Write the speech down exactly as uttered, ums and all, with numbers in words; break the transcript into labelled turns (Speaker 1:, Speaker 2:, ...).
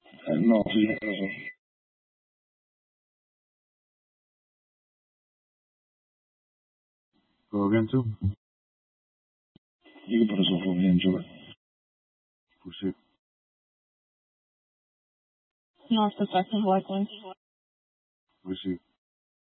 Speaker 1: Eh, no, sí, eso.
Speaker 2: ¿Todo bien tú?
Speaker 1: Y que por eso fue bien chulo.
Speaker 2: Pues sí.
Speaker 3: No, esto pasa igual con...
Speaker 2: Pues sí.